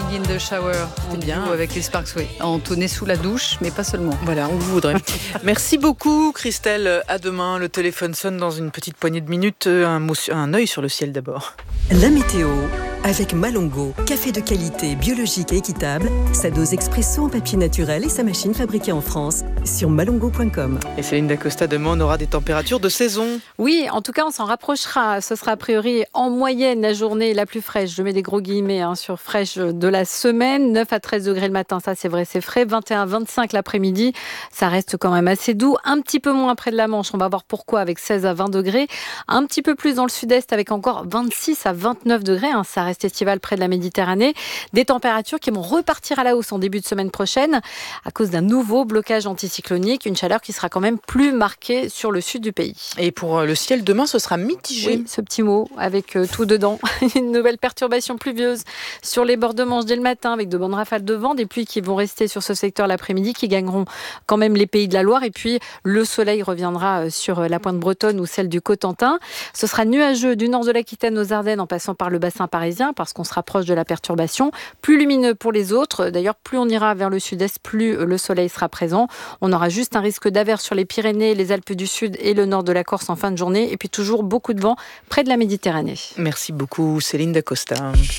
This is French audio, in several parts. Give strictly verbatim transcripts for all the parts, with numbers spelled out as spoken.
in the shower. C'est bien. Avec les Sparks, oui. Entonné sous la douche, mais pas seulement. Voilà, on vous voudrait. Merci beaucoup, Christelle. À demain. Le téléphone sonne dans une petite poignée de minutes. Un, mot, un œil sur le ciel d'abord. La météo avec Malongo. Café de qualité, biologique et équitable. Sa dose expresso en papier naturel et sa machine fabriquée en France. Sur malongo point com. Et Céline Dacosta, demain, on aura des températures de saison. Oui, en tout cas, on s'en rapprochera. Ce sera a priori en moyenne la journée la plus fraîche. Je mets des gros guillemets hein, sur fraîche de la semaine. neuf à treize degrés le matin, ça c'est vrai, c'est frais. vingt et un à vingt-cinq l'après-midi, ça reste quand même assez doux. Un petit peu moins près de la Manche, on va voir pourquoi, avec seize à vingt degrés. Un petit peu plus dans le sud-est avec encore vingt-six à vingt-neuf degrés. Hein, ça reste estival près de la Méditerranée. Des températures qui vont repartir à la hausse en début de semaine prochaine à cause d'un nouveau blocage anticyclonique. Une chaleur qui sera quand même plus marquée sur le sud du pays. Et pour le ciel, demain, ce sera mitigé. Oui, ce petit mot avec euh, tout dedans. Une nouvelle perturbation pluvieuse sur les bords de Manche dès le matin avec de bonnes rafales de vent. Des pluies qui vont rester sur ce secteur l'après-midi, qui gagneront quand même les pays de la Loire. Et puis, le soleil reviendra sur la pointe bretonne ou celle du Cotentin. Ce sera nuageux du nord de l'Aquitaine aux Ardennes en passant par le bassin parisien parce qu'on se rapproche de la perturbation. Plus lumineux pour les autres. D'ailleurs, plus on ira vers le sud-est, plus le soleil sera présent. On aura juste un risque d'averse sur les Pyrénées, les Alpes du Sud et le nord de la Corse en fin de journée. Et puis toujours beaucoup de vent près de la Méditerranée. Merci beaucoup, Céline Dacosta.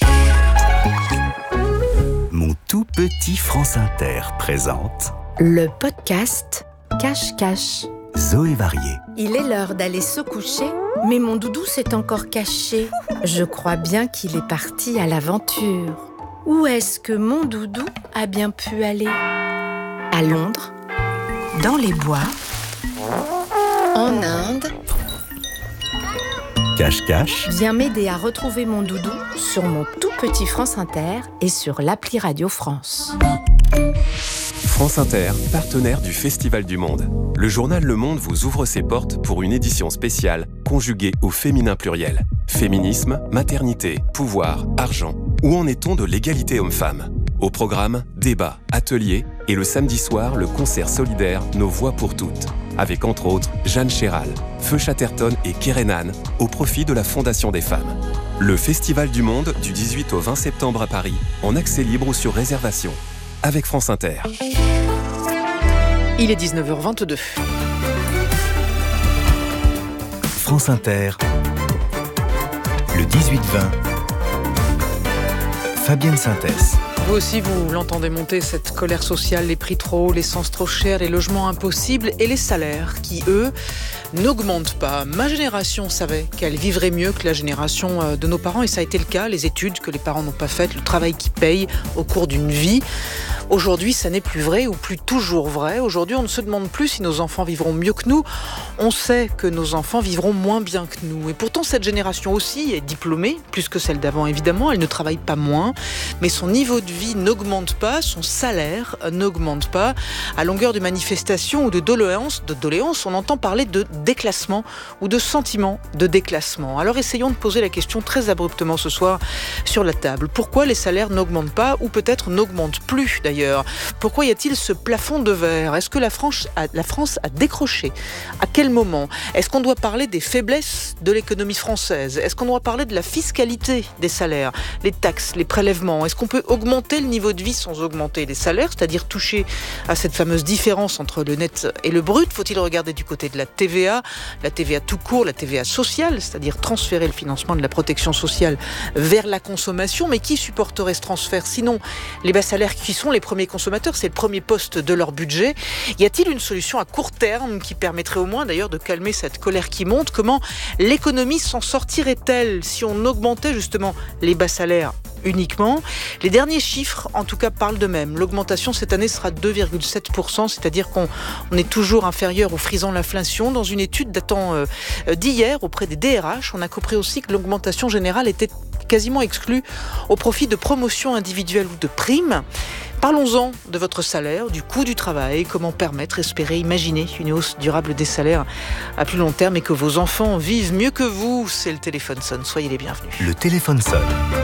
Mon tout petit France Inter présente le podcast Cache-Cache. Zoé Varié. Il est l'heure d'aller se coucher, mais mon doudou s'est encore caché. Je crois bien qu'il est parti à l'aventure. Où est-ce que mon doudou a bien pu aller ? À Londres, dans les bois, en Inde. Cache-Cache. Viens m'aider à retrouver mon doudou sur mon tout petit France Inter et sur l'appli Radio France. France Inter, partenaire du Festival du Monde. Le journal Le Monde vous ouvre ses portes pour une édition spéciale conjuguée au féminin pluriel. Féminisme, maternité, pouvoir, argent. Où en est-on de l'égalité homme-femme ? Au programme, débats, ateliers et le samedi soir, le concert solidaire Nos Voix pour toutes. Avec entre autres Jeanne Chéral, Feu Chatterton et Kérénane au profit de la Fondation des femmes. Le Festival du Monde du dix-huit au vingt septembre à Paris, en accès libre ou sur réservation. Avec France Inter. Il est dix-neuf heures vingt-deux. France Inter. Le dix-huit vingt. Fabienne Synthèse. Vous aussi, vous l'entendez monter, cette colère sociale, les prix trop hauts, l'essence trop chère, les logements impossibles et les salaires qui, eux, n'augmentent pas. Ma génération savait qu'elle vivrait mieux que la génération de nos parents et ça a été le cas. Les études que les parents n'ont pas faites, le travail qui paye au cours d'une vie. Aujourd'hui, ça n'est plus vrai ou plus toujours vrai. Aujourd'hui, on ne se demande plus si nos enfants vivront mieux que nous. On sait que nos enfants vivront moins bien que nous. Et pourtant, cette génération aussi est diplômée, plus que celle d'avant évidemment. Elle ne travaille pas moins, mais son niveau de vie n'augmente pas, son salaire n'augmente pas. À longueur de manifestations ou de doléances, de doléances, on entend parler de déclassement ou de sentiment de déclassement. Alors essayons de poser la question très abruptement ce soir sur la table. Pourquoi les salaires n'augmentent pas ou peut-être n'augmentent plus d'ailleurs ? Pourquoi y a-t-il ce plafond de verre ? Est-ce que la France, a, la France a décroché ? À quel moment ? Est-ce qu'on doit parler des faiblesses de l'économie française ? Est-ce qu'on doit parler de la fiscalité des salaires, les taxes, les prélèvements ? Est-ce qu'on peut augmenter le niveau de vie sans augmenter les salaires, c'est-à-dire toucher à cette fameuse différence entre le net et le brut ? Faut-il regarder du côté de la T V A, la T V A tout court, la T V A sociale, c'est-à-dire transférer le financement de la protection sociale vers la consommation ? Mais qui supporterait ce transfert ? Sinon, les bas salaires qui sont les premiers consommateurs, c'est le premier poste de leur budget. Y a-t-il une solution à court terme qui permettrait au moins d'ailleurs de calmer cette colère qui monte ? Comment l'économie s'en sortirait-elle si on augmentait justement les bas salaires uniquement ? Les derniers chiffres, en tout cas, parlent d'eux-mêmes. L'augmentation cette année sera de deux virgule sept pour cent, c'est-à-dire qu'on on est toujours inférieur au frisant l'inflation. Dans une étude datant euh, d'hier auprès des D R H, on a compris aussi que l'augmentation générale était quasiment exclue au profit de promotions individuelles ou de primes. Parlons-en de votre salaire, du coût du travail, comment permettre, espérer, imaginer une hausse durable des salaires à plus long terme et que vos enfants vivent mieux que vous. C'est le téléphone sonne, soyez les bienvenus. Le téléphone sonne.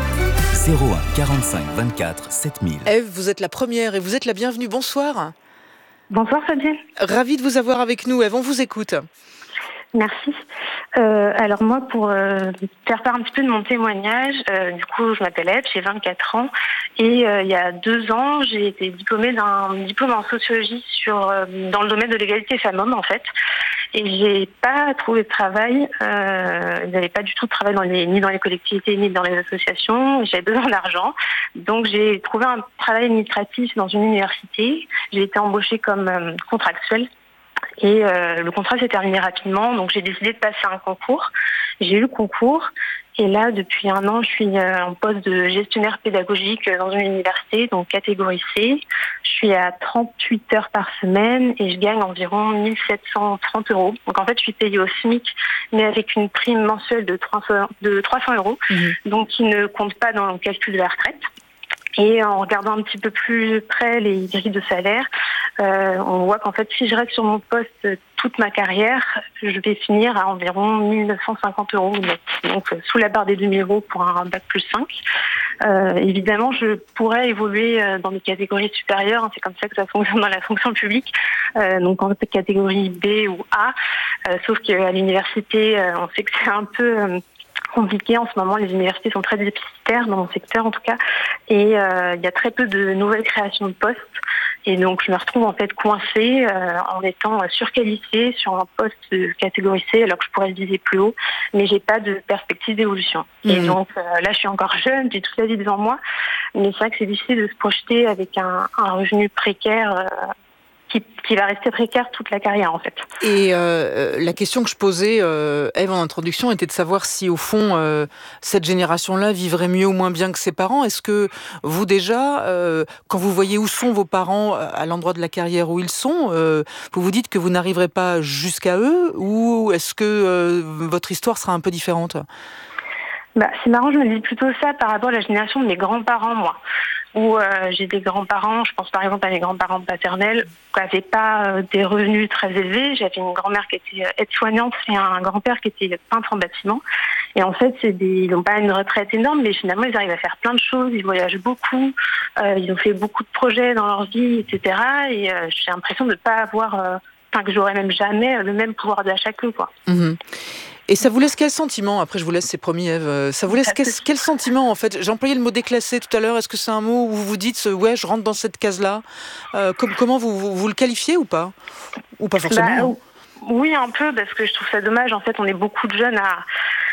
zéro un quarante-cinq vingt-quatre sept mille. Ève, vous êtes la première et vous êtes la bienvenue. Bonsoir. Bonsoir Fabienne. Ravie de vous avoir avec nous. Ève, on vous écoute. Merci. Euh, alors moi, pour euh, faire part un petit peu de mon témoignage, euh, du coup, je m'appelle Eve, j'ai vingt-quatre ans et euh, il y a deux ans, j'ai été diplômée d'un diplôme en sociologie sur euh, dans le domaine de l'égalité femmes-hommes en fait. Et j'ai pas trouvé de travail. Euh, il n'y avait pas du tout de travail dans les, ni dans les collectivités ni dans les associations. J'avais besoin d'argent, donc j'ai trouvé un travail administratif dans une université. J'ai été embauchée comme euh, contractuelle. Et euh, le contrat s'est terminé rapidement, donc j'ai décidé de passer un concours. J'ai eu le concours et là, depuis un an, je suis euh, en poste de gestionnaire pédagogique dans une université, donc catégorie C. Je suis à trente-huit heures par semaine et je gagne environ mille sept cent trente euros. Donc en fait, je suis payée au SMIC, mais avec une prime mensuelle de trois cents euros, mmh. donc qui ne compte pas dans le calcul de la retraite. Et en regardant un petit peu plus près les grilles de salaire, euh, on voit qu'en fait, si je reste sur mon poste toute ma carrière, je vais finir à environ mille neuf cent cinquante euros net. Donc, sous la barre des deux mille euros pour un bac plus cinq. Euh, évidemment, je pourrais évoluer dans des catégories supérieures. Hein, c'est comme ça que ça fonctionne dans la fonction publique. Euh, donc, en catégorie B ou A. Euh, sauf qu'à l'université, euh, on sait que c'est un peu... Euh, compliqué en ce moment, les universités sont très déficitaires dans mon secteur en tout cas, et euh, il y a très peu de nouvelles créations de postes, et donc je me retrouve en fait coincée euh, en étant surqualifiée sur un poste de catégorie C alors que je pourrais viser plus haut, mais j'ai pas de perspective d'évolution. Mmh. Et donc euh, là je suis encore jeune, j'ai toute la vie devant moi, mais c'est vrai que c'est difficile de se projeter avec un, un revenu précaire euh, Qui, qui va rester précaire toute la carrière en fait. Et euh, la question que je posais, euh, Eve, en introduction, était de savoir si au fond euh, cette génération-là vivrait mieux ou moins bien que ses parents. Est-ce que vous déjà, euh, quand vous voyez où sont vos parents à l'endroit de la carrière où ils sont, euh, vous vous dites que vous n'arriverez pas jusqu'à eux, ou est-ce que euh, votre histoire sera un peu différente ? Bah, c'est marrant, je me dis plutôt ça par rapport à la génération de mes grands-parents, moi. Où euh, j'ai des grands-parents, je pense par exemple à mes grands-parents paternels, qui n'avaient pas euh, des revenus très élevés. J'avais une grand-mère qui était aide-soignante et un grand-père qui était peintre en bâtiment. Et en fait, c'est des, ils n'ont pas une retraite énorme, mais finalement, ils arrivent à faire plein de choses. Ils voyagent beaucoup, euh, ils ont fait beaucoup de projets dans leur vie, et cetera. Et euh, j'ai l'impression de ne pas avoir, euh, enfin que j'aurais même jamais le même pouvoir d'achat qu'eux, quoi. Mmh. Et ça vous laisse quel sentiment ? Après, je vous laisse, c'est promis, Eve. Ça vous laisse quel, quel sentiment, en fait ? J'ai employé le mot déclassé tout à l'heure. Est-ce que c'est un mot où vous vous dites, ouais, je rentre dans cette case-là ? euh, comme, Comment vous, vous, vous le qualifiez ou pas ? Ou pas forcément bah, Oui, un peu, parce que je trouve ça dommage. En fait, on est beaucoup de jeunes à...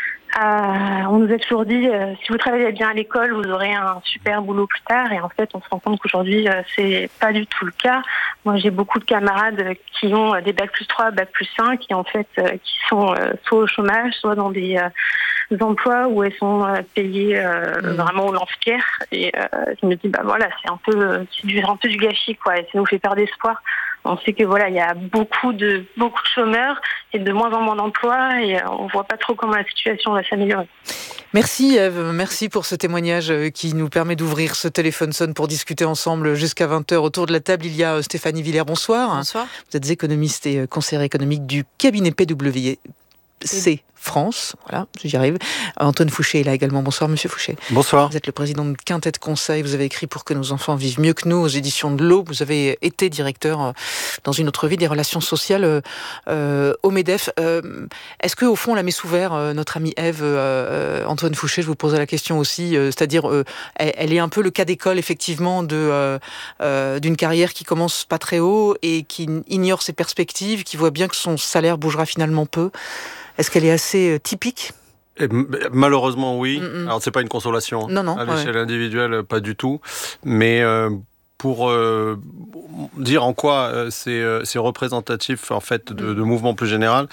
à on nous a toujours dit, euh, si vous travaillez bien à l'école, vous aurez un super boulot plus tard. Et en fait, on se rend compte qu'aujourd'hui, euh, c'est pas du tout le cas. Moi, j'ai beaucoup de camarades qui ont des bac plus trois, bac plus cinq, qui en fait, euh, qui sont euh, soit au chômage, soit dans des, euh, des emplois où elles sont euh, payées euh, mmh. vraiment au lance-pierre. Et euh, je me dis, bah voilà, c'est un peu, c'est du, un peu du gâchis, quoi. Et ça nous fait perdre d'espoir. On sait que voilà, il y a beaucoup de beaucoup de chômeurs et de moins en moins d'emplois, et on voit pas trop comment la situation va s'améliorer. Merci Eve, merci pour ce témoignage qui nous permet d'ouvrir ce téléphone sonne pour discuter ensemble jusqu'à vingt heures. Autour de la table, il y a Stéphanie Villers, bonsoir. Bonsoir. Vous êtes économiste et conseillère économique du cabinet P W C France, voilà, j'y arrive. Antoine Fouché est là également. Bonsoir, monsieur Fouché. Bonsoir. Vous êtes le président de Quintet Conseil. Vous avez écrit Pour que nos enfants vivent mieux que nous aux éditions de l'Aube. Vous avez été directeur dans une autre vie des relations sociales euh, au MEDEF. Euh, est-ce que, au fond, la met sous verre, euh, notre amie Eve, euh, Antoine Fouché, je vous posais la question aussi, euh, c'est-à-dire, euh, elle, elle est un peu le cas d'école, effectivement, de, euh, euh, d'une carrière qui commence pas très haut et qui ignore ses perspectives, qui voit bien que son salaire bougera finalement peu. Est-ce qu'elle est assez typique ? Et malheureusement, oui. Mm-mm. Alors, c'est pas une consolation. Non, non. À l'échelle ouais. individuelle, pas du tout. Mais euh, pour euh, dire en quoi euh, c'est, euh, c'est représentatif en fait de, de mouvements plus général,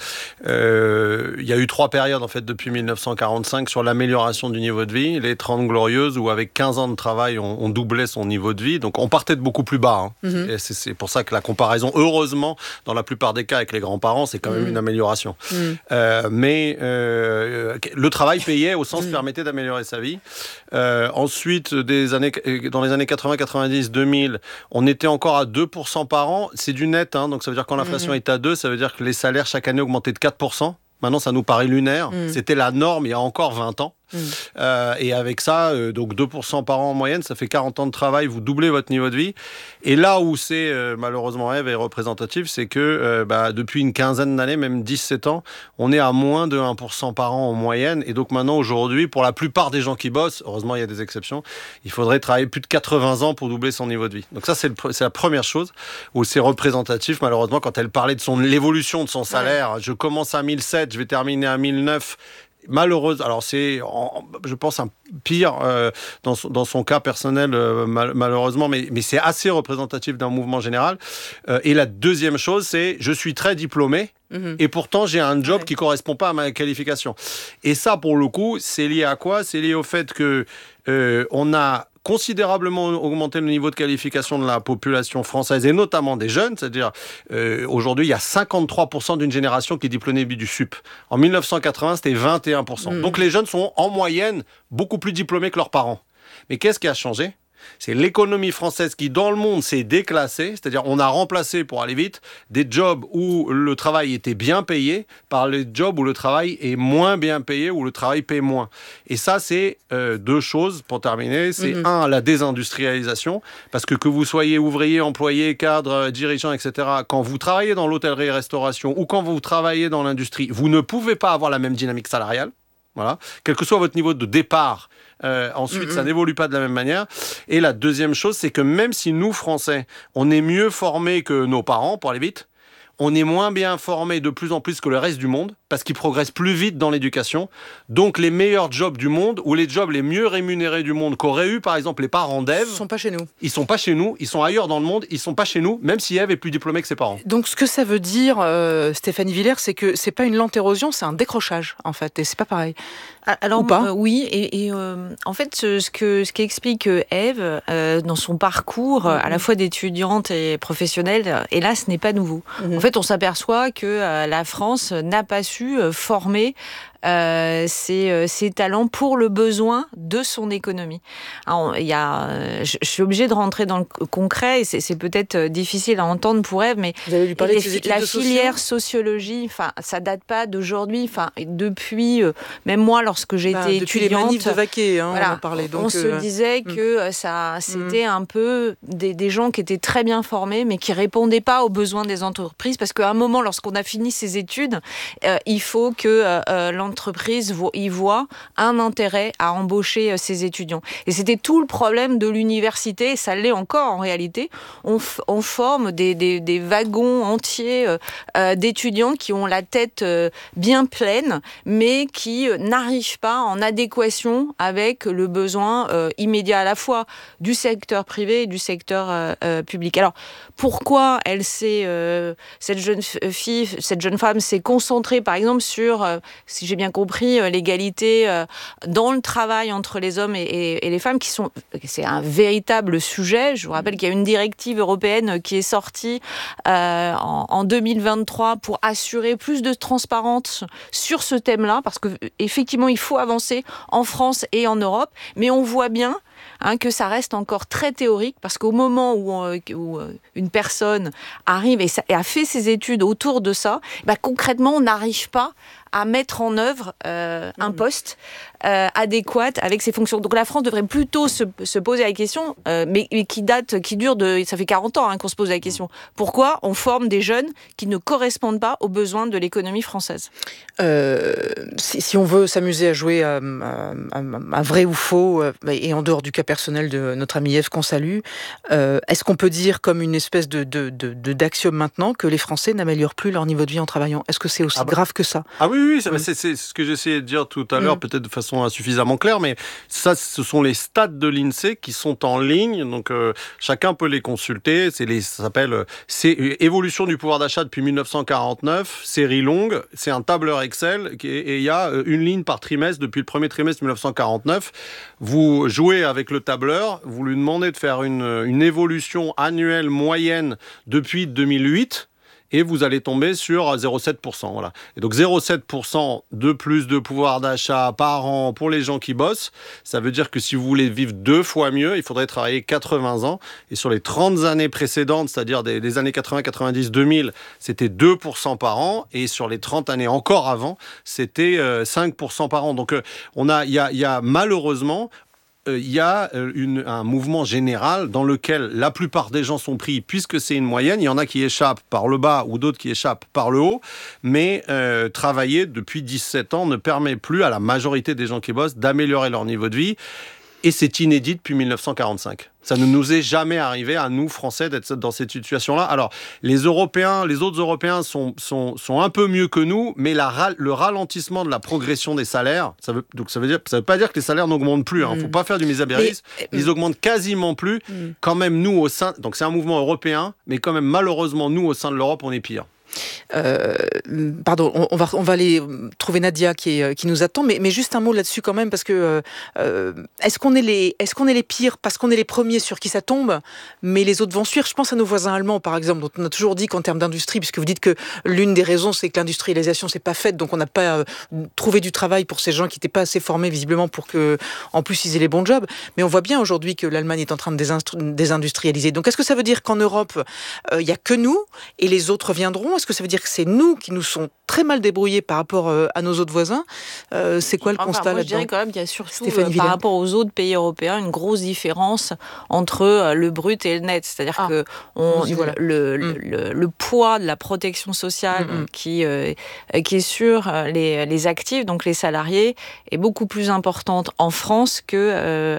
euh, il y a eu trois périodes en fait depuis dix-neuf cent quarante-cinq sur l'amélioration du niveau de vie. Les Trente Glorieuses, où avec quinze ans de travail, on, on doublait son niveau de vie. Donc on partait de beaucoup plus bas. Hein. Mm-hmm. Et c'est, c'est pour ça que la comparaison, heureusement, dans la plupart des cas avec les grands-parents, c'est quand même mm-hmm. une amélioration. Mm-hmm. Euh, mais euh, le travail payait au sens mm-hmm. permettait d'améliorer sa vie. Euh, ensuite, des années, dans les années quatre-vingts, quatre-vingt-dix, deux mille, on était encore à deux pour cent par an. C'est du net, hein, donc ça veut dire que quand l'inflation mmh. est à deux, ça veut dire que les salaires chaque année augmentaient de quatre pour cent. Maintenant, ça nous paraît lunaire. Mmh. C'était la norme il y a encore vingt ans. Mmh. Euh, et avec ça, euh, donc deux pour cent par an en moyenne, ça fait quarante ans de travail, vous doublez votre niveau de vie. Et là où c'est euh, malheureusement Ève est représentatif, c'est que euh, bah, depuis une quinzaine d'années, même dix-sept ans, on est à moins de un pour cent par an en moyenne. Et donc maintenant, aujourd'hui, pour la plupart des gens qui bossent, heureusement il y a des exceptions, il faudrait travailler plus de quatre-vingts ans pour doubler son niveau de vie. Donc ça, c'est, le, c'est la première chose où c'est représentatif. Malheureusement, quand elle parlait de son, l'évolution de son salaire, ouais. Je commence à mille sept, je vais terminer à mille neuf. Malheureuse, alors c'est, en, je pense, un pire euh, dans, son, dans son cas personnel, euh, mal, malheureusement, mais, mais c'est assez représentatif d'un mouvement général. Euh, et la deuxième chose, c'est je suis très diplômé. Mmh. Et pourtant, j'ai un job ouais. qui ne correspond pas à ma qualification. Et ça, pour le coup, c'est lié à quoi ? C'est lié au fait que euh, on a considérablement augmenté le niveau de qualification de la population française et notamment des jeunes, c'est-à-dire euh, aujourd'hui il y a cinquante-trois pour cent d'une génération qui est diplômée du S U P. En dix-neuf cent quatre-vingts, c'était vingt et un pour cent. Mmh. Donc les jeunes sont en moyenne beaucoup plus diplômés que leurs parents. Mais qu'est-ce qui a changé ? C'est l'économie française qui, dans le monde, s'est déclassée. C'est-à-dire, on a remplacé, pour aller vite, des jobs où le travail était bien payé par les jobs où le travail est moins bien payé, où le travail paye moins. Et ça, c'est euh, deux choses, pour terminer. C'est mm-hmm. un, la désindustrialisation. Parce que que vous soyez ouvrier, employé, cadre, dirigeant, et cetera, quand vous travaillez dans l'hôtellerie-restauration ou quand vous travaillez dans l'industrie, vous ne pouvez pas avoir la même dynamique salariale. Voilà. Quel que soit votre niveau de départ, euh, ensuite, mm-hmm. ça n'évolue pas de la même manière. Et la deuxième chose, c'est que même si nous, Français, on est mieux formés que nos parents, pour aller vite, on est moins bien formés de plus en plus que le reste du monde, parce qu'ils progressent plus vite dans l'éducation. Donc, les meilleurs jobs du monde, ou les jobs les mieux rémunérés du monde qu'auraient eu, par exemple, les parents d'Ève... Ils ne sont pas chez nous. Ils ne sont pas chez nous, ils sont ailleurs dans le monde, ils ne sont pas chez nous, même si Ève est plus diplômée que ses parents. Donc, ce que ça veut dire, euh, Stéphanie Villers, c'est que ce n'est pas une lente érosion, c'est un décrochage, en fait, et ce n'est pas pareil. Alors, Ou pas euh, oui, et, et euh, en fait, ce, ce, que, ce qu'explique Ève euh, dans son parcours, mmh. à la fois d'étudiante et professionnelle, et là, ce n'est pas nouveau. Mmh. En fait, on s'aperçoit que euh, la France n'a pas su euh, former Euh, ses, euh, ses talents pour le besoin de son économie. Alors, il y a, euh, je, je suis obligée de rentrer dans le concret, et c'est, c'est peut-être difficile à entendre pour Ève, mais Vous allez lui parler les, de ses études la de filière sociologie, enfin, ça date pas d'aujourd'hui. Enfin, depuis, euh, même moi, lorsque j'étais bah, étudiante, depuis les manifs de Vaquet, hein, voilà, on en parlait. Donc, on se euh... disait que ça, c'était mmh. un peu des, des gens qui étaient très bien formés, mais qui répondaient pas aux besoins des entreprises, parce qu'à un moment, lorsqu'on a fini ses études, euh, il faut que euh, l'entreprise y voit un intérêt à embaucher ses étudiants. Et c'était tout le problème de l'université, et ça l'est encore en réalité. On, f- on forme des, des, des wagons entiers euh, d'étudiants qui ont la tête euh, bien pleine, mais qui euh, n'arrivent pas en adéquation avec le besoin euh, immédiat à la fois du secteur privé et du secteur euh, euh, public. Alors, pourquoi elle s'est, euh, cette jeune fille, cette jeune femme s'est concentrée, par exemple, sur, euh, si j'ai bien compris, l'égalité dans le travail entre les hommes et, et, et les femmes, qui sont, c'est un véritable sujet. Je vous rappelle qu'il y a une directive européenne qui est sortie euh, en, en deux mille vingt-trois pour assurer plus de transparence sur ce thème-là, parce qu'effectivement, il faut avancer en France et en Europe, mais on voit bien Hein, que ça reste encore très théorique, parce qu'au moment où, on, où une personne arrive et, ça, et a fait ses études autour de ça, bah, concrètement, on n'arrive pas à mettre en œuvre euh, mmh. un poste euh, adéquat avec ses fonctions. Donc la France devrait plutôt se, se poser la question, euh, mais, mais qui date, qui dure de, ça fait quarante ans hein, qu'on se pose la question. Pourquoi on forme des jeunes qui ne correspondent pas aux besoins de l'économie française ? euh, si, si on veut s'amuser à jouer à, à, à, à vrai ou faux, euh, et en dehors du cas personnel de notre amie Ève qu'on salue, euh, est-ce qu'on peut dire comme une espèce de, de, de, de d'axiome maintenant que les Français n'améliorent plus leur niveau de vie en travaillant ? Est-ce que c'est aussi ah bah. grave que ça ? Ah oui, oui, ça, mmh. c'est, c'est ce que j'essayais de dire tout à l'heure, mmh. peut-être de façon insuffisamment claire, mais ça, ce sont les stats de l'INSEE qui sont en ligne, donc euh, chacun peut les consulter. C'est les, ça s'appelle c'est Évolution du pouvoir d'achat depuis dix-neuf cent quarante-neuf, série longue. C'est un tableur Excel qui est, et il y a une ligne par trimestre depuis le premier trimestre dix-neuf cent quarante-neuf. Vous jouez avec le tableur, vous lui demandez de faire une, une évolution annuelle moyenne depuis deux mille huit. et vous allez tomber sur zéro virgule sept pour cent. Voilà. Et donc zéro virgule sept pour cent de plus de pouvoir d'achat par an pour les gens qui bossent, ça veut dire que si vous voulez vivre deux fois mieux, il faudrait travailler quatre-vingts ans. Et sur les trente années précédentes, c'est-à-dire des, des années quatre-vingts, quatre-vingt-dix, deux mille, c'était deux pour cent par an. Et sur les trente années encore avant, c'était euh, cinq pour cent par an. Donc euh, on a, il y a, y a malheureusement... il euh, y a une, un mouvement général dans lequel la plupart des gens sont pris, puisque c'est une moyenne. Il y en a qui échappent par le bas ou d'autres qui échappent par le haut. Mais euh, travailler depuis dix-sept ans ne permet plus à la majorité des gens qui bossent d'améliorer leur niveau de vie. Et c'est inédit depuis mille neuf cent quarante-cinq. Ça ne nous est jamais arrivé à nous, Français, d'être dans cette situation-là. Alors, les Européens, les autres Européens sont, sont, sont un peu mieux que nous, mais la, le ralentissement de la progression des salaires, ça veut, donc ça veut dire, ça veut pas dire que les salaires n'augmentent plus. Il hein. ne faut pas faire du misérabilisme. Ils augmentent quasiment plus. Mm. Quand même, nous, au sein... Donc, c'est un mouvement européen, mais quand même, malheureusement, nous, au sein de l'Europe, on est pire. Euh, pardon, on, on, va, on va aller trouver Nadia qui, est, qui nous attend, mais, mais juste un mot là-dessus quand même, parce que euh, est-ce qu'on est les, est-ce qu'on est les pires parce qu'on est les premiers sur qui ça tombe, mais les autres vont suivre? Je pense à nos voisins allemands, par exemple, dont on a toujours dit qu'en termes d'industrie, puisque vous dites que l'une des raisons, c'est que l'industrialisation s'est pas faite, donc on n'a pas euh, trouvé du travail pour ces gens qui n'étaient pas assez formés, visiblement, pour que, en plus, ils aient les bons jobs. Mais on voit bien aujourd'hui que l'Allemagne est en train de désinstru- désindustrialiser. Donc, est-ce que ça veut dire qu'en Europe, il euh, y a que nous et les autres viendront? Est-ce que ça veut dire que c'est nous qui nous sont très mal débrouillés par rapport euh, à nos autres voisins? euh, C'est quoi le enfin, constat moi, là-dedans? Je dirais quand même qu'il y a surtout, euh, par rapport aux autres pays européens, une grosse différence entre euh, le brut et le net. C'est-à-dire ah, que on, voilà. le, le, mm. le, le poids de la protection sociale mm-hmm. qui, euh, qui est sur les, les actifs, donc les salariés, est beaucoup plus importante en France qu'à euh,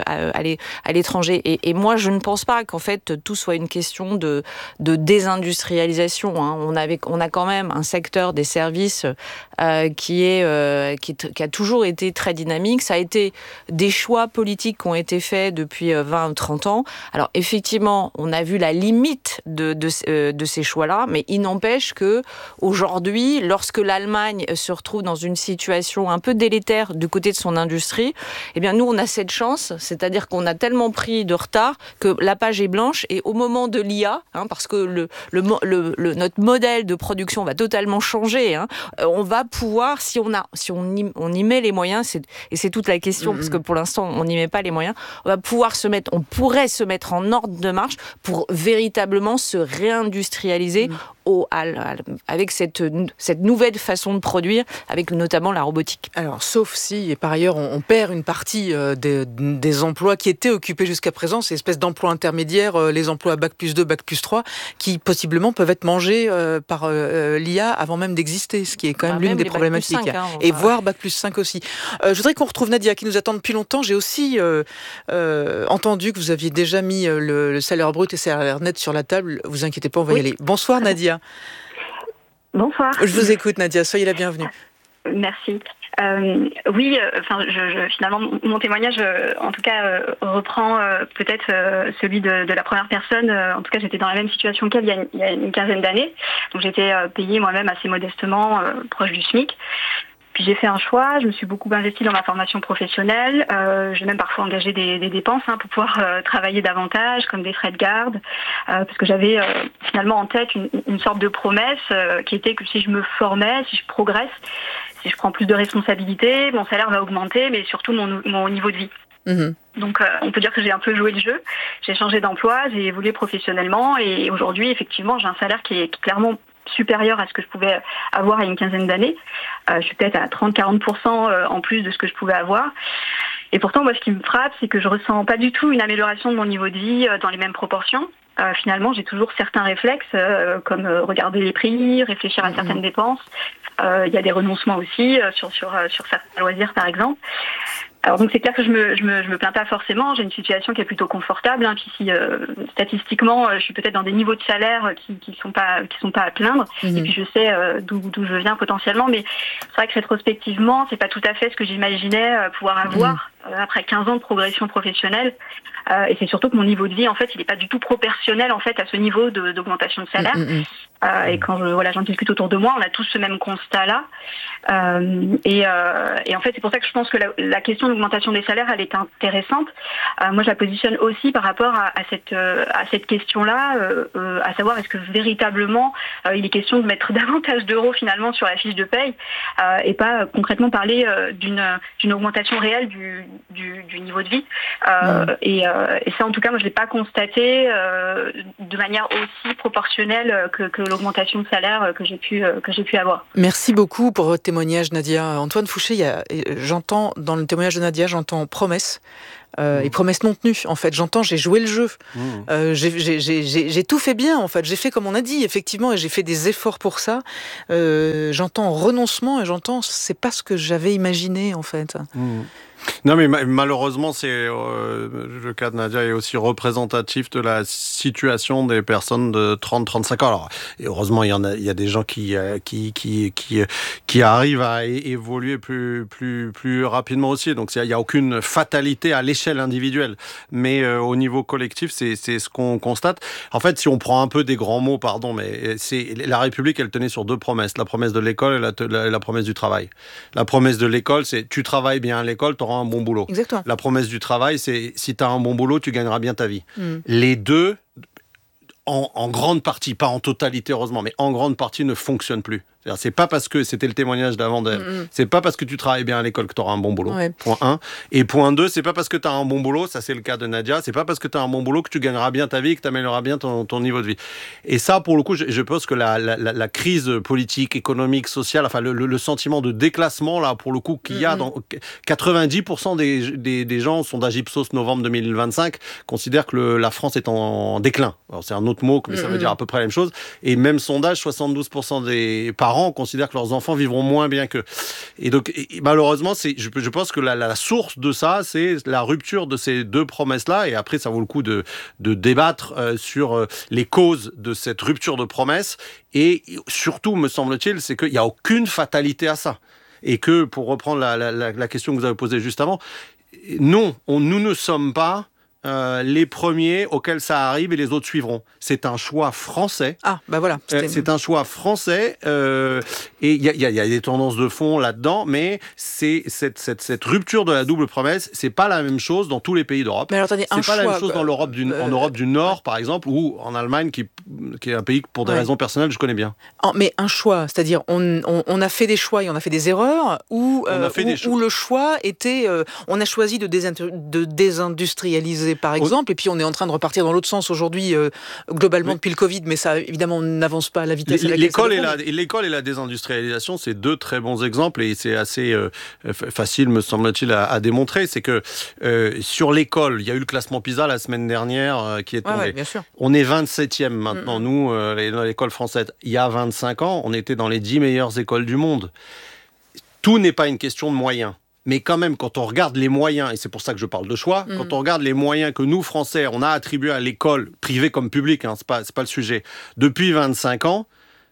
à l'étranger. Et, et moi, je ne pense pas qu'en fait, tout soit une question de, de désindustrialisation. Hein. On, avait, on a quand même un secteur des services euh, qui, est, euh, qui, est, qui a toujours été très dynamique. Ça a été des choix politiques qui ont été faits depuis vingt ou trente ans. Alors effectivement, on a vu la limite de, de, euh, de ces choix-là, mais il n'empêche qu'aujourd'hui, lorsque l'Allemagne se retrouve dans une situation un peu délétère du côté de son industrie, eh bien nous, on a cette chance, c'est-à-dire qu'on a tellement pris de retard que la page est blanche et au moment de l'I A, hein, parce que le, le, le, le, notre modèle de production va totalement changer, hein, on va pouvoir, si on, a, si on, y, on y met les moyens, c'est, et c'est toute la question, mmh. parce que pour l'instant, on n'y met pas les moyens, on va pouvoir se mettre, on pourrait se mettre en ordre de marche pour véritablement se réindustrialiser mmh. au, à, à, avec cette, cette nouvelle façon de produire, avec notamment la robotique. Alors, sauf si, et par ailleurs, on, on perd une partie euh, des, des emplois qui étaient occupés jusqu'à présent, ces espèces d'emplois intermédiaires, euh, les emplois bac plus deux, bac plus trois, qui possiblement peuvent être mangés euh, par euh, l'I A avant même d'exister, ce qui est quand même ah, l'une même des problématiques. cinq, hein, et voire bac plus cinq aussi. Euh, je voudrais qu'on retrouve Nadia qui nous attend depuis longtemps. J'ai aussi euh, euh, entendu que vous aviez déjà mis le, le salaire brut et le salaire net sur la table. Vous inquiétez pas, on va oui. y aller. Bonsoir Nadia. Bonsoir. Je vous écoute Nadia, soyez la bienvenue. Merci. Euh, oui, enfin, euh, je, je, finalement, mon témoignage, euh, en tout cas, euh, reprend euh, peut-être euh, celui de, de la première personne. Euh, en tout cas, j'étais dans la même situation qu'elle il y a une, il y a une quinzaine d'années. Donc, j'étais euh, payée moi-même assez modestement, euh, proche du SMIC. Puis j'ai fait un choix, je me suis beaucoup investie dans ma formation professionnelle. Euh, j'ai même parfois engagé des, des dépenses hein, pour pouvoir euh, travailler davantage, comme des frais de garde, euh, parce que j'avais euh, finalement en tête une, une sorte de promesse euh, qui était que si je me formais, si je progresse, si je prends plus de responsabilités, mon salaire va augmenter, mais surtout mon, mon niveau de vie. Mmh. Donc euh, on peut dire que j'ai un peu joué le jeu. J'ai changé d'emploi, j'ai évolué professionnellement et aujourd'hui, effectivement, j'ai un salaire qui est clairement supérieur à ce que je pouvais avoir il y a une quinzaine d'années. Euh, je suis peut-être à trente à quarante pour cent en plus de ce que je pouvais avoir. Et pourtant, moi, ce qui me frappe, c'est que je ressens pas du tout une amélioration de mon niveau de vie dans les mêmes proportions. Euh, finalement, j'ai toujours certains réflexes, euh, comme euh, regarder les prix, réfléchir à mmh. certaines dépenses. Il euh, y a des renoncements aussi euh, sur, sur, euh, sur certains loisirs, par exemple. Alors donc c'est clair que je me je me je me plains pas forcément, j'ai une situation qui est plutôt confortable hein, puis si euh, statistiquement euh, je suis peut-être dans des niveaux de salaire qui qui sont pas qui sont pas à plaindre mmh. et puis je sais euh, d'où d'où je viens potentiellement mais c'est vrai que rétrospectivement, c'est pas tout à fait ce que j'imaginais euh, pouvoir avoir mmh. après quinze ans de progression professionnelle. Euh, et c'est surtout que mon niveau de vie, en fait, il n'est pas du tout proportionnel en fait à ce niveau de, d'augmentation de salaire. Mmh, mmh. Euh, et quand je, voilà, j'en discute autour de moi, on a tous ce même constat-là. Euh, et, euh, et en fait, c'est pour ça que je pense que la, la question de l'augmentation des salaires, elle est intéressante. Euh, moi, je la positionne aussi par rapport à, à cette euh, à cette question-là, euh, euh, à savoir est-ce que véritablement euh, il est question de mettre davantage d'euros finalement sur la fiche de paye euh, et pas euh, concrètement parler euh, d'une d'une augmentation réelle du du, du niveau de vie. Euh, mmh. et, euh, et ça, en tout cas, moi, je l'ai pas constaté euh, de manière aussi proportionnelle que, que l'augmentation de salaire que j'ai pu que j'ai pu avoir. Merci beaucoup pour votre témoignage, Nadia. Antoine Fouché, il y a, j'entends dans le témoignage de Nadia, j'entends promesse. Euh, mmh. Et promesse non tenue, en fait. J'entends, j'ai joué le jeu. Mmh. Euh, j'ai, j'ai, j'ai, j'ai tout fait bien, en fait. J'ai fait comme on a dit, effectivement, et j'ai fait des efforts pour ça. Euh, j'entends renoncement et j'entends, c'est pas ce que j'avais imaginé, en fait. Mmh. Non, mais malheureusement, c'est euh, le cas de Nadia est aussi représentatif de la situation des personnes de trente à trente-cinq ans. Alors, et heureusement, il y en a, il y a des gens qui qui qui qui qui arrivent à é- évoluer plus plus plus rapidement aussi. Donc, il y a aucune fatalité à l'échelle individuelle, mais euh, au niveau collectif, c'est c'est ce qu'on constate. En fait, si on prend un peu des grands mots, pardon, mais c'est la République, elle tenait sur deux promesses la promesse de l'école et la, la, la promesse du travail. La promesse de l'école, c'est tu travailles bien à l'école, t'auras un bon boulot. Exactement. La promesse du travail, c'est si tu as un bon boulot, tu gagneras bien ta vie. Mm. Les deux, en, en grande partie, pas en totalité heureusement, mais en grande partie ne fonctionnent plus. C'est-à-dire, c'est pas parce que, c'était le témoignage d'avant d'elle, mmh. c'est pas parce que tu travailles bien à l'école que tu auras un bon boulot. Ouais. Point un. Et point deux, c'est pas parce que tu as un bon boulot, ça c'est le cas de Nadia, c'est pas parce que tu as un bon boulot que tu gagneras bien ta vie, que tu amélioreras bien ton, ton niveau de vie. Et ça, pour le coup, je, je pense que la, la, la crise politique, économique, sociale, enfin le, le, le sentiment de déclassement, là, pour le coup, qu'il y a dans quatre-vingt-dix pour cent des, des, des gens, sondage Ipsos novembre deux mille vingt-cinq, considèrent que le, la France est en, en déclin. Alors c'est un autre mot, mais ça veut dire à peu près la même chose. Et même sondage, soixante-douze pour cent des parents considèrent que leurs enfants vivront moins bien qu'eux. Et donc, et malheureusement, c'est, je, je pense que la, la source de ça, c'est la rupture de ces deux promesses-là. Et après, ça vaut le coup de, de débattre euh, sur euh, les causes de cette rupture de promesses. Et surtout, me semble-t-il, c'est qu'il n'y a aucune fatalité à ça. Et que, pour reprendre la, la, la question que vous avez posée juste avant, non, on, nous ne sommes pas Euh, les premiers auxquels ça arrive et les autres suivront. C'est un choix français. Ah, bah voilà. Euh, c'est un choix français euh, et il y a, y, a, y a des tendances de fond là-dedans, mais c'est cette, cette, cette rupture de la double promesse, c'est pas la même chose dans tous les pays d'Europe. Mais alors, attendez, c'est un pas choix, la même chose euh, dans l'Europe du, euh, en Europe du Nord, par exemple, ou en Allemagne, qui, qui est un pays que pour des ouais. raisons personnelles, je connais bien. En, mais un choix, c'est-à-dire on, on, on a fait des choix et on a fait des erreurs, ou euh, où, où le choix était, euh, on a choisi de, désinter, de désindustrialiser, par exemple, et puis on est en train de repartir dans l'autre sens aujourd'hui, euh, globalement, mais, depuis le Covid, mais ça, évidemment, on n'avance pas à la vitesse à laquelle l'école ça et la, l'école et la désindustrialisation, c'est deux très bons exemples, et c'est assez euh, facile, me semble-t-il, à, à démontrer. C'est que euh, sur l'école, il y a eu le classement PISA la semaine dernière euh, qui est tombé. Ouais, ouais, bien sûr. On est vingt-septième maintenant, mmh. nous, euh, dans l'école française. Il y a vingt-cinq ans, on était dans les dix meilleures écoles du monde. Tout n'est pas une question de moyens. Mais quand même, quand on regarde les moyens, et c'est pour ça que je parle de choix, mmh. quand on regarde les moyens que nous, Français, on a attribués à l'école, privée comme publique, hein, c'est pas, c'est pas le sujet, depuis vingt-cinq ans,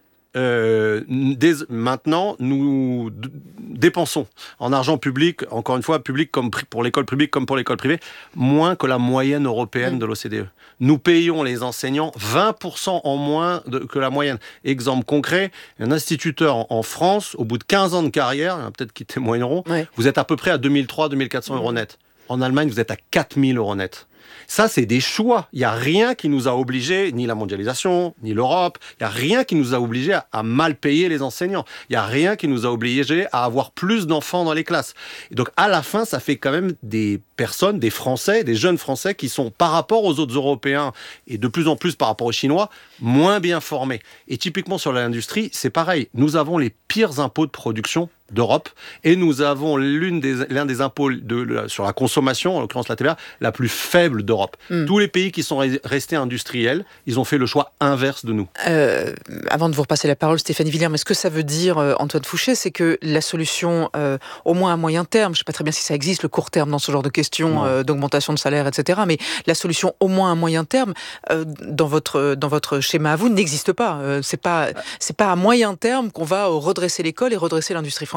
euh, dès, maintenant, nous d- dépensons en argent public, encore une fois, public comme pour l'école publique comme pour l'école privée, moins que la moyenne européenne mmh. de l'O C D E. Nous payons les enseignants vingt pour cent en moins de, que la moyenne. Exemple concret, un instituteur en, en France, au bout de quinze ans de carrière, il y en a peut-être qui témoigneront, ouais. vous êtes à peu près à deux mille trois à deux mille quatre cents mmh. euros net. En Allemagne, vous êtes à quatre mille euros net. Ça, c'est des choix. Il n'y a rien qui nous a obligés, ni la mondialisation, ni l'Europe, il n'y a rien qui nous a obligés à, à mal payer les enseignants. Il n'y a rien qui nous a obligés à avoir plus d'enfants dans les classes. Et donc, à la fin, ça fait quand même des personnes, des Français, des jeunes Français qui sont, par rapport aux autres Européens, et de plus en plus par rapport aux Chinois, moins bien formés. Et typiquement sur l'industrie, c'est pareil. Nous avons les pires impôts de production d'Europe, et nous avons l'une des, l'un des impôts de, de, sur la consommation, en l'occurrence la T V A, la plus faible d'Europe. Mm. Tous les pays qui sont restés industriels, ils ont fait le choix inverse de nous. Euh, avant de vous repasser la parole, Stéphanie Villers, mais ce que ça veut dire, euh, Antoine Fouché, c'est que la solution, euh, au moins à moyen terme, je ne sais pas très bien si ça existe, le court terme dans ce genre de questions, euh, d'augmentation de salaire, et cetera, mais la solution au moins à moyen terme, euh, dans, votre, dans votre schéma à vous, n'existe pas. Euh, c'est pas, c'est pas à moyen terme qu'on va redresser l'école et redresser l'industrie française.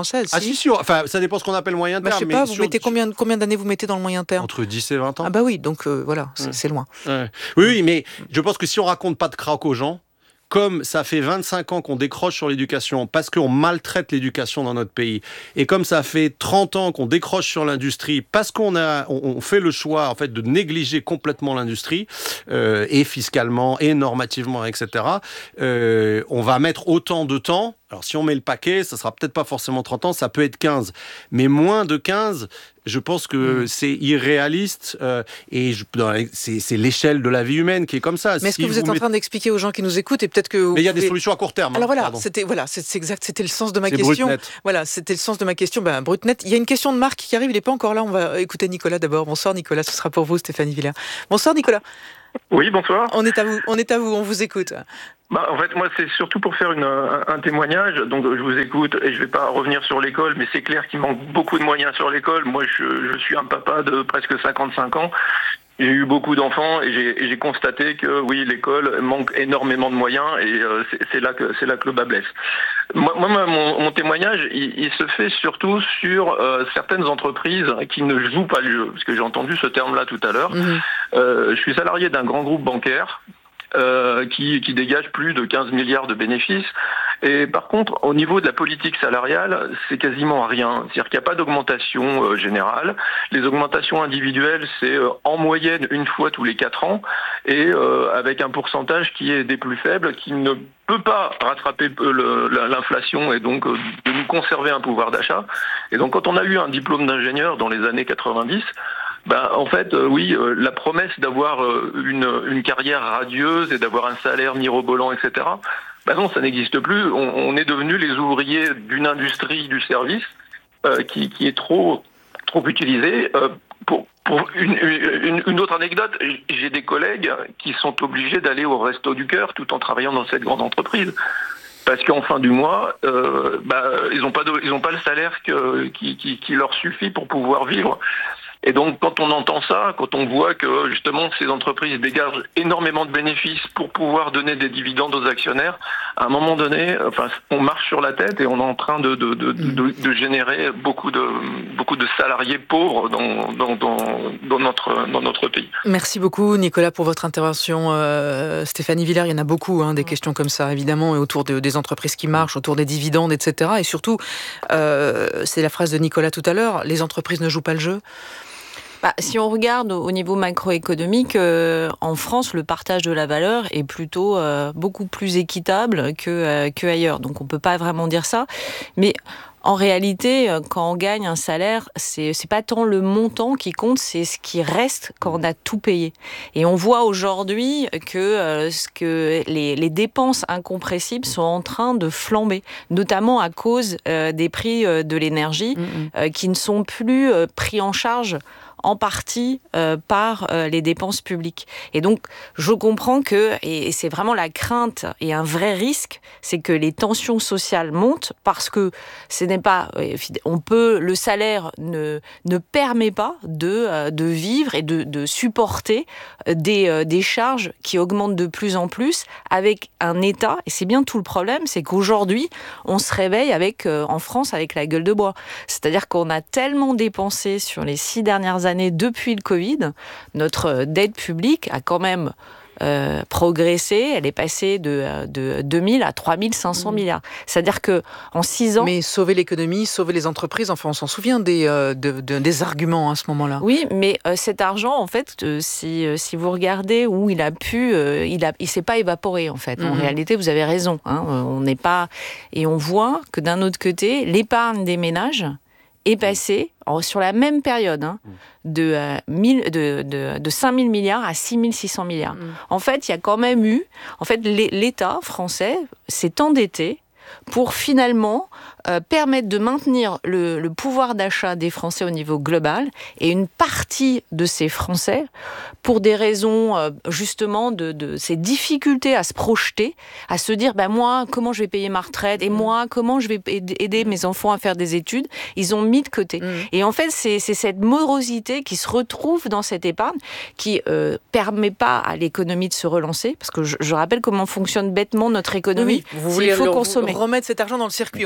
française. Ah si, si, enfin, ça dépend ce qu'on appelle moyen terme. Bah, je sais mais pas, vous sur- mettez combien, combien d'années vous mettez dans le moyen terme? Entre dix et vingt ans. Ah bah oui, donc euh, voilà, c'est, Ouais. c'est loin. Ouais. Oui, oui, mais je pense que si on raconte pas de crack aux gens, comme ça fait vingt-cinq ans qu'on décroche sur l'éducation, parce qu'on maltraite l'éducation dans notre pays, et comme ça fait trente ans qu'on décroche sur l'industrie, parce qu'on a, on, on fait le choix en fait de négliger complètement l'industrie, euh, et fiscalement, et normativement, et cetera, euh, on va mettre autant de temps. Alors si on met le paquet, ça sera peut-être pas forcément trente ans, ça peut être quinze. Mais moins de quinze, je pense que mmh. c'est irréaliste euh, et je, dans la, c'est, c'est l'échelle de la vie humaine qui est comme ça. Mais est-ce si que vous, vous êtes met... en train d'expliquer aux gens qui nous écoutent et peut-être que... Mais il y a pouvez... des solutions à court terme. Alors hein, voilà, c'était, voilà c'est, c'est exact, c'était le sens de ma c'est question. Brutnet. Voilà, c'était le sens de ma question. Ben, Brutnet. Il y a une question de Marc qui arrive, il n'est pas encore là. On va écouter Nicolas d'abord. Bonsoir Nicolas, ce sera pour vous Stéphanie Villers. Bonsoir Nicolas. Oui, bonsoir. On est à vous, on est à vous, on vous écoute. Bah, en fait, moi, c'est surtout pour faire une, un, un témoignage. Donc, je vous écoute et je ne vais pas revenir sur l'école, mais c'est clair qu'il manque beaucoup de moyens sur l'école. Moi, je, je suis un papa de presque cinquante-cinq ans. J'ai eu beaucoup d'enfants et j'ai, et j'ai constaté que oui, l'école manque énormément de moyens et euh, c'est, c'est là que c'est là que le bas blesse. Moi, moi mon, mon témoignage, il, il se fait surtout sur euh, certaines entreprises qui ne jouent pas le jeu, parce que j'ai entendu ce terme-là tout à l'heure. Mmh. Euh, je suis salarié d'un grand groupe bancaire. Euh, qui, qui dégage plus de quinze milliards de bénéfices. Et par contre, au niveau de la politique salariale, c'est quasiment rien. C'est-à-dire qu'il n'y a pas d'augmentation euh, générale. Les augmentations individuelles, c'est euh, en moyenne une fois tous les quatre ans, et euh, avec un pourcentage qui est des plus faibles, qui ne peut pas rattraper le, l'inflation et donc euh, de nous conserver un pouvoir d'achat. Et donc quand on a eu un diplôme d'ingénieur dans les années quatre-vingt-dix, ben, en fait, euh, oui, euh, la promesse d'avoir euh, une, une carrière radieuse et d'avoir un salaire mirobolant, et cetera, ben non, ça n'existe plus. On, on est devenus les ouvriers d'une industrie du service euh, qui, qui est trop, trop utilisée. Euh, pour pour une, une, une autre anecdote, j'ai des collègues qui sont obligés d'aller au Resto du Cœur tout en travaillant dans cette grande entreprise. Parce qu'en fin du mois, euh, bah, ils n'ont pas de, ils n'ont pas le salaire que, qui, qui, qui leur suffit pour pouvoir vivre. Et donc, quand on entend ça, quand on voit que justement ces entreprises dégagent énormément de bénéfices pour pouvoir donner des dividendes aux actionnaires, à un moment donné, enfin, on marche sur la tête et on est en train de, de, de, de, de générer beaucoup de, beaucoup de salariés pauvres dans, dans, dans, dans, notre, dans notre pays. Merci beaucoup, Nicolas, pour votre intervention. Euh, Stéphanie Villers, il y en a beaucoup, hein, des questions comme ça, évidemment, et autour de, des entreprises qui marchent, autour des dividendes, et cetera. Et surtout, euh, c'est la phrase de Nicolas tout à l'heure, les entreprises ne jouent pas le jeu. Bah, si on regarde au niveau macroéconomique, euh, en France, le partage de la valeur est plutôt euh, beaucoup plus équitable que, euh, que ailleurs. Donc on ne peut pas vraiment dire ça. Mais en réalité, quand on gagne un salaire, c'est, c'est pas tant le montant qui compte, c'est ce qui reste quand on a tout payé. Et on voit aujourd'hui que, euh, ce que les, les dépenses incompressibles sont en train de flamber, notamment à cause euh, des prix euh, de l'énergie mmh. euh, qui ne sont plus euh, pris en charge en partie euh, par euh, les dépenses publiques. Et donc, je comprends que, et c'est vraiment la crainte et un vrai risque, c'est que les tensions sociales montent parce que ce n'est pas, on peut, le salaire ne, ne permet pas de, euh, de vivre et de, de supporter des, euh, des charges qui augmentent de plus en plus avec un État, et c'est bien tout le problème, c'est qu'aujourd'hui, on se réveille avec, euh, en France avec la gueule de bois. C'est-à-dire qu'on a tellement dépensé sur les six dernières années depuis le Covid, notre dette publique a quand même euh, progressé. Elle est passée de, de deux mille à trois mille cinq cents mmh. milliards. C'est-à-dire qu'en six ans... Mais sauver l'économie, sauver les entreprises, enfin on s'en souvient des, euh, de, de, des arguments à ce moment-là. Oui, mais euh, cet argent, en fait, euh, si, euh, si vous regardez où il a pu... Euh, il ne il s'est pas évaporé, en fait. Mmh. En réalité, vous avez raison. Hein, on n'est pas... Et on voit que d'un autre côté, l'épargne des ménages est passé sur la même période hein, de, euh, mille, de, de, de cinq mille milliards à six mille six cents milliards. Mmh. En fait, il y a quand même eu... En fait, l'État français s'est endetté pour finalement euh, permettre de maintenir le, le pouvoir d'achat des Français au niveau global, et une partie de ces Français, pour des raisons euh, justement de, de ces difficultés à se projeter, à se dire bah, moi, comment je vais payer ma retraite, et moi, comment je vais aider mes enfants à faire des études, ils ont mis de côté. Mmh. Et en fait, c'est, c'est cette morosité qui se retrouve dans cette épargne, qui ne euh, permet pas à l'économie de se relancer, parce que je, je rappelle comment fonctionne bêtement notre économie. Oui, vous voulez il faut le, consommer. remettre cet argent dans le circuit. On, bah, a, on a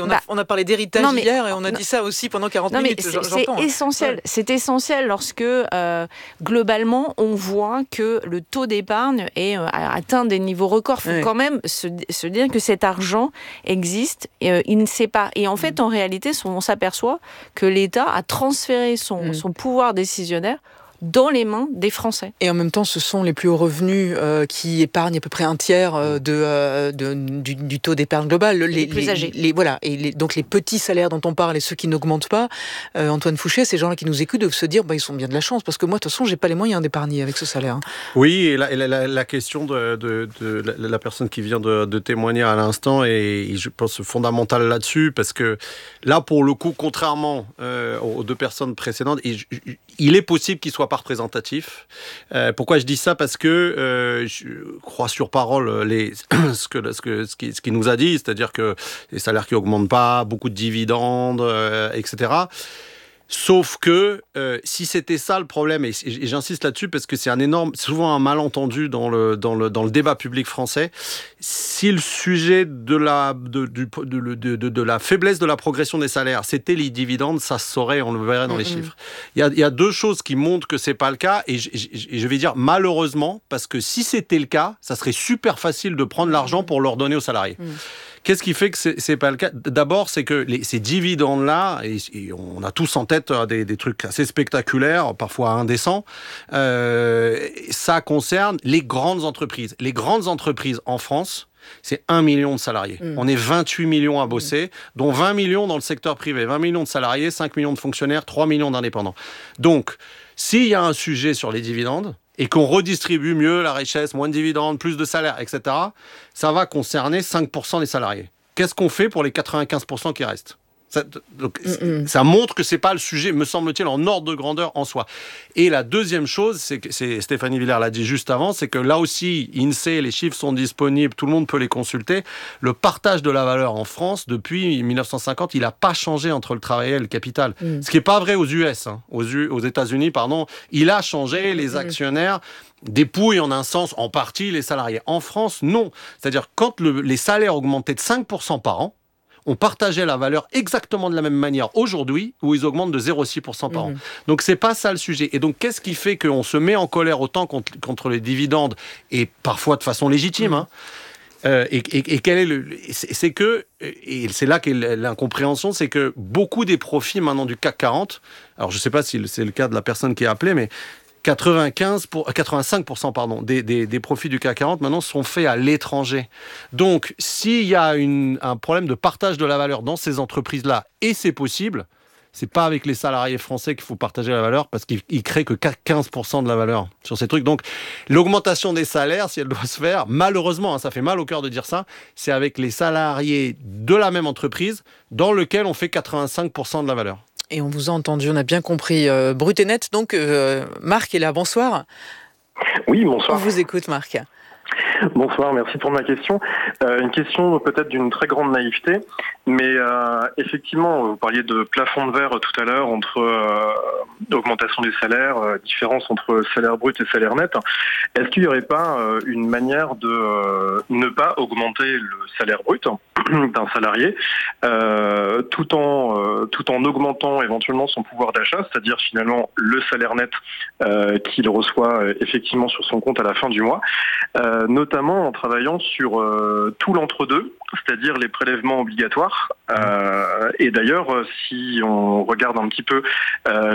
parlé d'héritage Non, mais- hier et on a non. dit ça aussi pendant quarante Non, mais minutes. c'est, j'en- c'est j'entends, hein. essentiel. Ouais. C'est essentiel lorsque euh, globalement on voit que le taux d'épargne est euh, atteint des niveaux records. Il faut Ouais. quand même se, se dire que cet argent existe. Et, euh, il ne sait pas. Et en fait, Mm. en réalité, on s'aperçoit que l'État a transféré son, Mm. son pouvoir décisionnaire dans les mains des Français. Et en même temps, ce sont les plus hauts revenus euh, qui épargnent à peu près un tiers euh, de, euh, de- du, du taux d'épargne global. Les plus âgés. Les, voilà, et les, donc les petits salaires dont on parle et ceux qui n'augmentent pas, euh, Antoine Fouché, ces gens-là qui nous écoutent doivent se dire, bah, ils sont bien de la chance, parce que moi, de toute façon, j'ai pas les moyens d'épargner avec ce salaire. hein. Oui, et la, et la- la- la question de, de- de la, la personne qui vient de, de témoigner à l'instant est, je pense, fondamentale là-dessus, parce que là, pour le coup, contrairement euh, aux deux personnes précédentes, et je- je- il est possible qu'il ne soit pas représentatif. Euh, pourquoi je dis ça? Parce que euh, je crois sur parole les, ce, que, ce, que, ce, qui, ce qui nous a dit, c'est-à-dire que les salaires qui n'augmentent pas, beaucoup de dividendes, euh, et cetera. Sauf que euh, si c'était ça le problème, et, et j'insiste là-dessus parce que c'est un énorme, souvent un malentendu dans le, dans le, dans le débat public français, si le sujet de la, de, du, de, de, de, de la faiblesse de la progression des salaires, c'était les dividendes, ça se saurait, on le verrait dans les Mm-hmm. chiffres. Il y a, il y a deux choses qui montrent que c'est pas le cas, et je, je, je vais dire malheureusement, parce que si c'était le cas, ça serait super facile de prendre l'argent pour leur donner aux salariés. Mm. Qu'est-ce qui fait que c'est, c'est pas le cas? D'abord, c'est que les, ces dividendes-là, et, et on a tous en tête euh, des, des trucs assez spectaculaires, parfois indécents, euh, ça concerne les grandes entreprises. Les grandes entreprises en France, c'est un million de salariés. Mm. On est vingt-huit millions à bosser, mm. dont vingt millions dans le secteur privé. vingt millions de salariés, cinq millions de fonctionnaires, trois millions d'indépendants. Donc, s'il y a un sujet sur les dividendes, et qu'on redistribue mieux la richesse, moins de dividendes, plus de salaires, et cetera, ça va concerner cinq pour cent des salariés. Qu'est-ce qu'on fait pour les quatre-vingt-quinze pour cent qui restent? Ça, donc, Mm-mm. ça montre que c'est pas le sujet, me semble-t-il, en ordre de grandeur en soi. Et la deuxième chose, c'est que c'est, Stéphanie Villers l'a dit juste avant, c'est que là aussi, l'INSEE, les chiffres sont disponibles, tout le monde peut les consulter. Le partage de la valeur en France, depuis mille neuf cent cinquante, il n'a pas changé entre le travail et le capital. Mm. Ce qui n'est pas vrai aux U S, hein, aux, U, aux États-Unis, pardon. Il a changé, les actionnaires dépouillent en un sens, en partie, les salariés. En France, non. C'est-à-dire, quand le, les salaires augmentaient de cinq pour cent par an, on partageait la valeur exactement de la même manière aujourd'hui, où ils augmentent de zéro virgule six pour cent par Mmh. an. Donc, c'est pas ça le sujet. Et donc, qu'est-ce qui fait qu'on se met en colère autant contre, contre les dividendes, et parfois de façon légitime, mmh. hein, euh, et, et, et quel est le, c'est, c'est que, et c'est là qu'est l'incompréhension, c'est que beaucoup des profits maintenant du C A C quarante, alors je sais pas si c'est le cas de la personne qui est appelée, mais quatre-vingt-quinze pour, quatre-vingt-cinq pour cent pardon, des, des, des profits du C A C quarante maintenant sont faits à l'étranger. Donc, s'il y a une, un problème de partage de la valeur dans ces entreprises-là, et c'est possible, c'est pas avec les salariés français qu'il faut partager la valeur, parce qu'ils ils créent que quinze pour cent de la valeur sur ces trucs. Donc, l'augmentation des salaires, si elle doit se faire, malheureusement, hein, ça fait mal au cœur de dire ça, c'est avec les salariés de la même entreprise dans lequel on fait quatre-vingt-cinq pour cent de la valeur. Et on vous a entendu, on a bien compris. Euh, brut et net, donc euh, Marc est là, bonsoir. Oui, bonsoir. On vous écoute, Marc. Bonsoir, merci pour ma question. Euh, une question peut-être d'une très grande naïveté, mais euh, effectivement, vous parliez de plafond de verre tout à l'heure entre euh, augmentation des salaires, euh, différence entre salaire brut et salaire net. Est-ce qu'il n'y aurait pas euh, une manière de euh, ne pas augmenter le salaire brut d'un salarié, euh, tout en euh, tout en augmentant éventuellement son pouvoir d'achat, c'est-à-dire finalement le salaire net euh, qu'il reçoit euh, effectivement sur son compte à la fin du mois, euh, notamment en travaillant sur euh, tout l'entre-deux, c'est-à-dire les prélèvements obligatoires. Euh, et d'ailleurs, si on regarde un petit peu euh,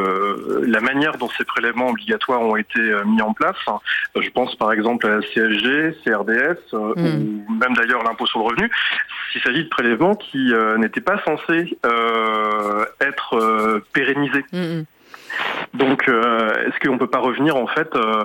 le, la manière dont ces prélèvements obligatoires ont été mis en place, je pense par exemple à la C S G, C R D S, euh, mmh. ou même d'ailleurs l'impôt sur le revenu, il s'agit de prélèvements qui euh, n'étaient pas censés euh, être euh, pérennisés. Mmh. Donc, euh, est-ce qu'on ne peut pas revenir en fait euh,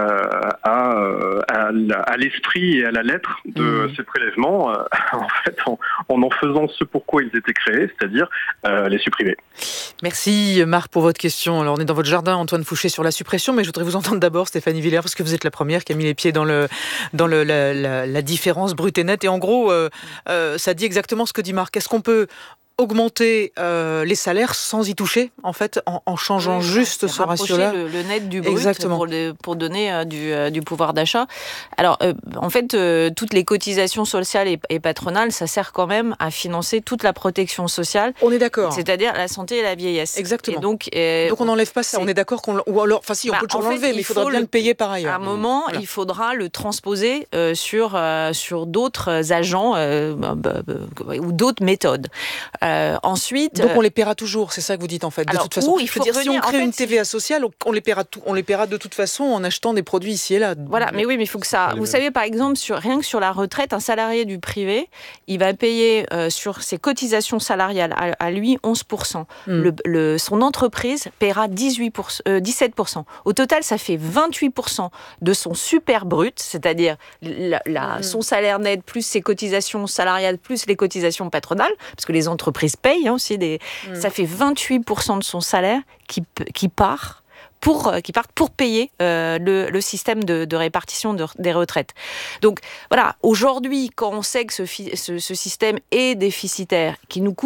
à, à, à l'esprit et à la lettre de mmh. ces prélèvements, euh, en fait, en, en en faisant ce pourquoi ils étaient créés, c'est-à-dire euh, les supprimer. Merci Marc pour votre question. Alors on est dans votre jardin, Antoine Fouché, sur la suppression, mais je voudrais vous entendre d'abord, Stéphanie Villers, parce que vous êtes la première qui a mis les pieds dans le dans le la, la, la différence brute et nette. Et en gros, euh, euh, ça dit exactement ce que dit Marc. Est-ce qu'on peut augmenter euh, les salaires sans y toucher, en fait, en, en changeant oui, juste ce ratio-là. Le, le net du brut Exactement. pour, le, pour donner euh, du, euh, du pouvoir d'achat. Alors, euh, en fait, euh, toutes les cotisations sociales et, et patronales, ça sert quand même à financer toute la protection sociale. On est d'accord. C'est-à-dire la santé et la vieillesse. Exactement. Et donc, euh, donc on n'enlève pas ça. On est d'accord qu'on, ou alors, enfin si, on bah, peut toujours en fait, l'enlever, mais il faudra faut bien le, le payer par ailleurs. À un moment, voilà. il faudra le transposer euh, sur euh, sur d'autres agents euh, bah, bah, bah, ou d'autres méthodes. Euh, ensuite, donc on les paiera toujours, c'est ça que vous dites en fait. De alors, toute façon, il faut dire revenir, si on crée en fait, une T V A sociale, on les paiera tout, on les paiera de toute façon en achetant des produits ici et là. Voilà, mais oui, mais il faut que ça. Vous savez, par exemple, sur rien que sur la retraite, un salarié du privé, il va payer euh, sur ses cotisations salariales à, à lui onze pour cent. Mm. Le, le, son entreprise paiera dix-huit pour cent, euh, dix-sept pour cent. Au total, ça fait vingt-huit pour cent de son super brut, c'est-à-dire la, la, mm. son salaire net plus ses cotisations salariales plus les cotisations patronales, parce que les entreprises payent hein, aussi des. Mm. Ça fait vingt-huit pour cent de son salaire qui, qui part. Pour, qui partent pour payer euh, le, le système de, de répartition de, des retraites. Donc voilà, aujourd'hui, quand on sait que ce, fi, ce, ce système est déficitaire, qui nous coûte